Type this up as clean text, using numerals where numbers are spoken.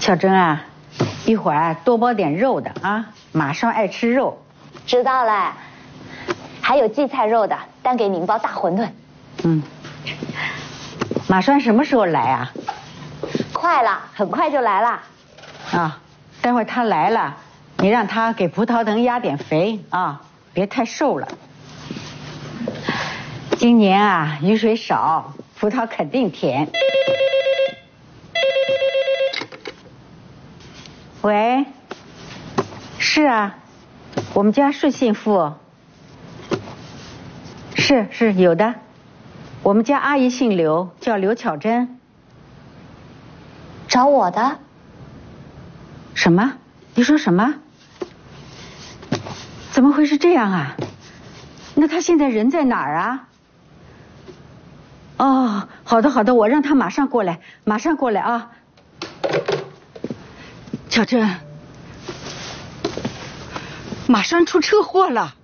小珍啊，一会儿多包点肉的啊，马上爱吃肉。 知道了。还有荠菜肉的，单给您包大馄饨。 马栓什么时候来啊？ 快了，很快就来了。 啊，待会儿他来了，你让他给葡萄藤压点肥啊，别太瘦了。今年啊，雨水少，葡萄肯定甜。喂，是啊，我们家是姓傅。是有的，我们家阿姨姓刘，叫刘巧珍。 找我的？ 什么？你说什么？怎么会是这样啊？那他现在人在哪儿啊？哦，好的，我让他马上过来啊。巧珍，马上出车祸了。